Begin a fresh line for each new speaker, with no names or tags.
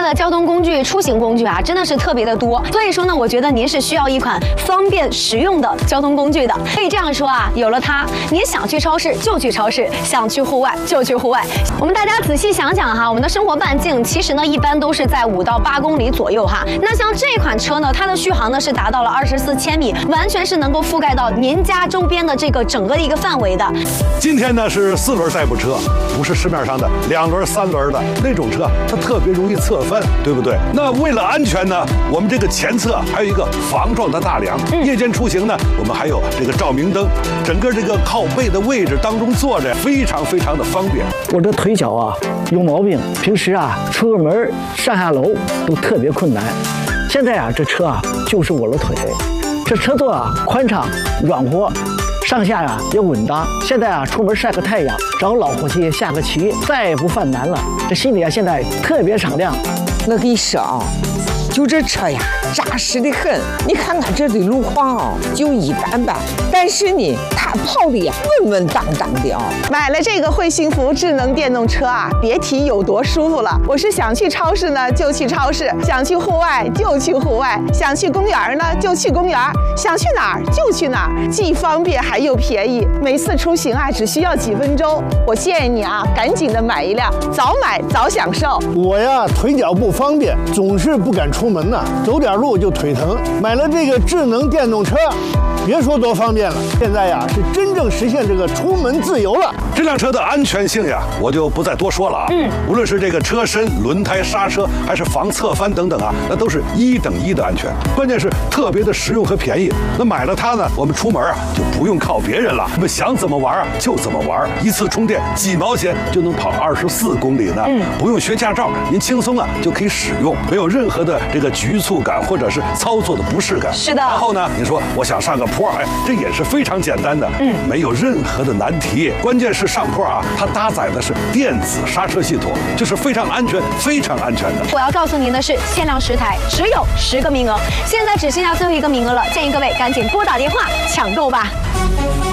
的交通工具、出行工具啊，真的是特别的多。所以说呢，我觉得您是需要一款方便实用的交通工具的。可以这样说啊，有了它，您想去超市就去超市，想去户外就去户外。我们大家仔细想想哈，我们的生活半径其实呢一般都是在5到8公里左右哈。那像这款车呢，它的续航呢是达到了24千米，完全是能够覆盖到您家周边的这个整个的一个范围的。
今天呢是4轮代步车，不是市面上的2轮、3轮的那种车，它特别容易侧翻，对不对？那为了安全呢，我们这个前侧还有一个防撞的大梁。夜间出行呢，我们还有这个照明灯，整个这个靠背的位置当中坐着，非常非常的方便。
我这腿脚啊有毛病，平时啊出个门上下楼都特别困难。现在啊这车啊就是我的腿，这车座啊宽敞软和，上下啊也稳当。现在啊出门晒个太阳，找老伙计下个棋，再也不犯难了。这心里啊现在特别敞亮。
我跟你说啊，就这车呀，扎实的很。你看看这的路况啊，就一般般，但是呢，它跑的呀稳稳当当的啊。
买了这个会幸福智能电动车啊，别提有多舒服了。我是想去超市呢就去超市，想去户外就去户外，想去公园呢就去公园，想去哪儿就去哪儿，既方便还又便宜。每次出行啊只需要几分钟。我建议你啊，赶紧的买一辆，早买早享受。
我呀腿脚不方便，总是不敢出门呐，走点路就腿疼。买了这个智能电动车，别说多方便了，现在呀是真正实现这个出门自由了。
这辆车的安全性呀，我就不再多说了啊。无论是这个车身、轮胎、刹车，还是防侧翻等等啊，那都是1等1的安全。关键是特别的实用和便宜。那买了它呢，我们出门啊就不用靠别人了，我们想怎么玩啊就怎么玩，一次充电几毛钱就能跑24公里呢。不用学驾照，您轻松啊就可以使用，没有任何的这个局促感或者是操作的不适感。
是的。
然后呢，你说我想上个坡，哎，这也是非常简单的，没有任何的难题。关键是上坡啊，它搭载的是电子刹车系统，就是非常安全、非常安全的。
我要告诉您的是，限量10台，只有10个名额，现在只剩下最后1个名额了，建议各位赶紧拨打电话抢购吧。